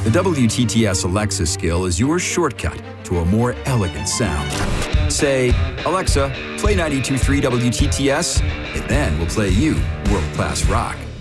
The WTTS Alexa skill is your shortcut to a more elegant sound. Say, Alexa, play 92.3 WTTS, and then we'll play you world-class rock.